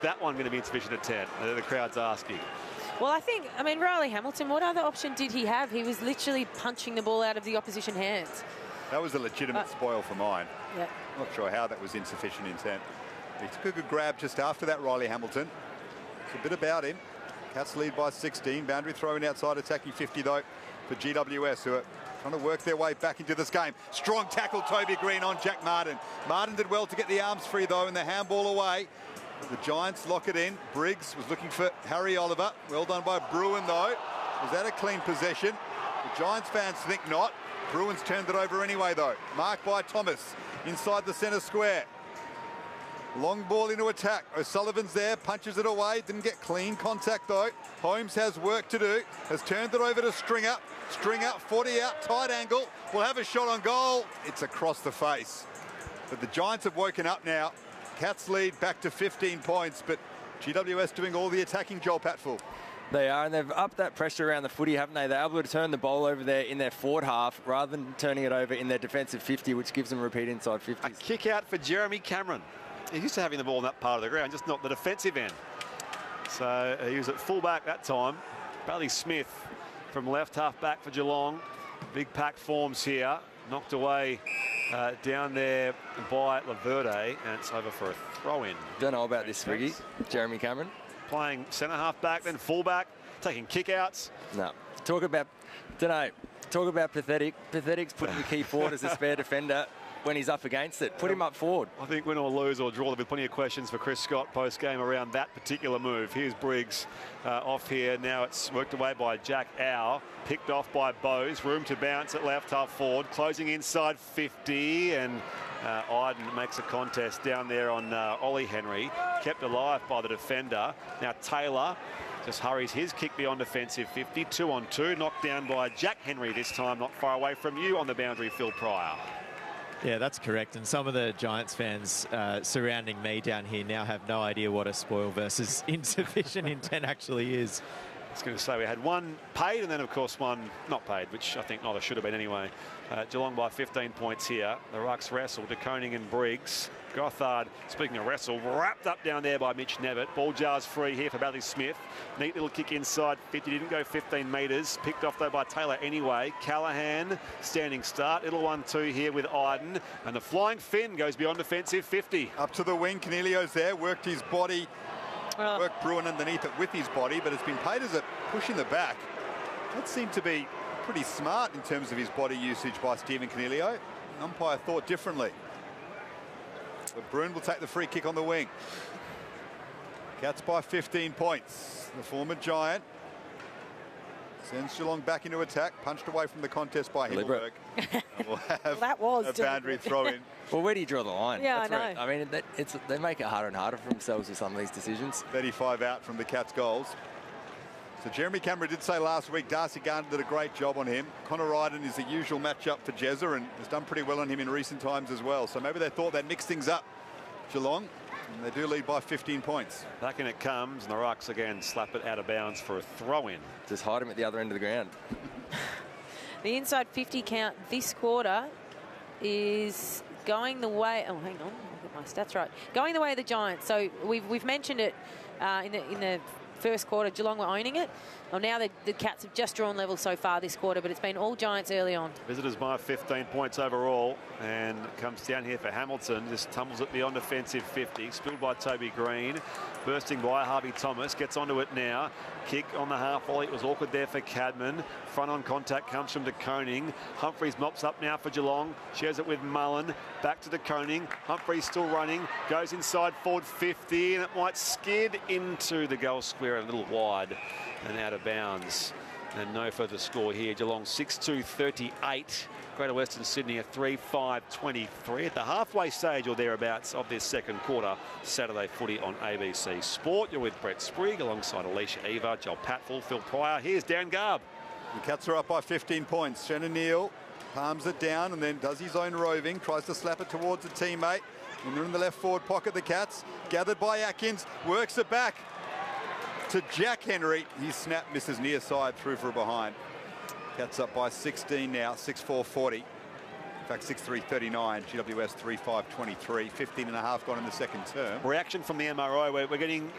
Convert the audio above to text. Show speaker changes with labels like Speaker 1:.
Speaker 1: that one going to be insufficient at 10? The crowd's asking.
Speaker 2: Well, I mean, Riley Hamilton, what other option did he have? He was literally punching the ball out of the opposition hands.
Speaker 3: That was a legitimate spoil for mine.
Speaker 2: Yeah.
Speaker 3: Not sure how that was insufficient intent. He took a good grab just after that, Riley Hamilton. It's a bit about him. Cats lead by 16. Boundary throwing outside, attacking 50 though for GWS, who are trying to work their way back into this game. Strong tackle, Toby Green on Jack Martin. Martin did well to get the arms free though, and the handball away. The Giants lock it in. Briggs was looking for Harry Oliver. Well done by Bruin though. Was that a clean possession? The Giants fans think not. Bruins turned it over anyway though. Marked by Thomas inside the centre square. Long ball into attack. O'Sullivan's there, punches it away. Didn't get clean contact though. Holmes has work to do. Has turned it over to Stringer. Stringer, 40 out, tight angle. Will have a shot on goal. It's across the face. But the Giants have woken up now. Cats lead back to 15 points, but GWS doing all the attacking, Joel Patfull.
Speaker 4: They are, and they've upped that pressure around the footy, haven't they? They're able to turn the ball over there in their forward half rather than turning it over in their defensive 50, which gives them repeat inside 50s.
Speaker 1: A kick out for Jeremy Cameron. He's used to having the ball in that part of the ground, just not the defensive end. So he was at fullback that time. Bradley Smith from left half back for Geelong. Big pack forms here. Knocked away down there by Laverde, and it's over for a throw-in.
Speaker 4: Don't know about this, Riggy. Jeremy Cameron.
Speaker 1: Playing centre half back, then fullback, taking kick-outs.
Speaker 4: No. Talk about pathetic. Pathetic's putting the key forward as a spare defender when he's up against it. Put him up forward.
Speaker 1: I think win or lose or draw, there'll be plenty of questions for Chris Scott post-game around that particular move. Here's Briggs off here. Now it's worked away by Jack Au. Picked off by Bowes. Room to bounce at left half forward. Closing inside 50, and Iden makes a contest down there on Ollie Henry. Kept alive by the defender. Now Taylor just hurries his kick beyond defensive 50. 2-on-2. Knocked down by Jack Henry this time, not far away from you on the boundary, Phil Pryor.
Speaker 5: Yeah, that's correct. And some of the Giants fans surrounding me down here now have no idea what a spoil versus insufficient intent actually is.
Speaker 1: I was going to say we had one paid and then, of course, one not paid, which I think neither should have been anyway. Geelong by 15 points here. The Rucks wrestle to Koning and Briggs. Gothard, speaking of wrestle, wrapped up down there by Mitch Nevitt. Ball jars free here for Bradley Smith. Neat little kick inside 50. Didn't go 15 metres. Picked off, though, by Taylor anyway. Callahan, standing start. Little 1-2 here with Iden. And the flying fin goes beyond defensive 50.
Speaker 3: Up to the wing. Cornelio's there. Worked his body. Worked Bruin underneath it with his body, but it's been paid as a push in the back. That seemed to be pretty smart in terms of his body usage by Stephen Cornelio. Umpire thought differently. But Bruin will take the free kick on the wing. Cats by 15 points. The former Giant sends Geelong back into attack. Punched away from the contest by Himmelberg. We'll have
Speaker 2: that was
Speaker 3: a boundary throw in.
Speaker 4: Well, where do you draw the line?
Speaker 2: Yeah, I know.
Speaker 4: I mean, they make it harder and harder for themselves with some of these decisions.
Speaker 3: 35 out from the Cats' goals. So Jeremy Cameron did say last week Darcy Gardner did a great job on him. Connor Iden is the usual matchup for Jezza and has done pretty well on him in recent times as well. So maybe they thought they'd mix things up, Geelong. And they do lead by 15 points.
Speaker 1: Back in it comes, and the Rucks again slap it out of bounds for a throw-in.
Speaker 4: Just hide him at the other end of the ground.
Speaker 2: The inside 50 count this quarter is going the way. Oh, hang on, I'll get my stats right. Going the way of the Giants. So we've mentioned it in the first quarter. Geelong were owning it. Well, now the Cats have just drawn level so far this quarter, but it's been all Giants early on.
Speaker 1: Visitors by 15 points overall, and comes down here for Hamilton. Just tumbles it beyond defensive 50. Spilled by Toby Green. Bursting by Harvey Thomas. Gets onto it now. Kick on the half volley. It was awkward there for Cadman. Front on contact comes from De Koning. Humphreys mops up now for Geelong. Shares it with Mullen. Back to De Koning. Humphreys still running. Goes inside forward 50, and it might skid into the goal square a little wide and out of bounds. And no further score here. Geelong 6-2-38. Greater Western Sydney a 3-5-23 at the halfway stage or thereabouts of this second quarter. Saturday footy on ABC Sport. You're with Brett Sprigg alongside Alicia Eva, Joel Patfull, Phil Pryor. Here's Dan Garb.
Speaker 3: The Cats are up by 15 points. Shannon Neal palms it down and then does his own roving. Tries to slap it towards a teammate. And they're in the left forward pocket, the Cats. Gathered by Atkins. Works it back to Jack Henry. His snap misses near side through for a behind. Cats up by 16 now, 6-4-40. fact, 6.3.39. GWS 3.5.23. 15 and a half gone in the second term.
Speaker 1: Reaction from the MRI. We're getting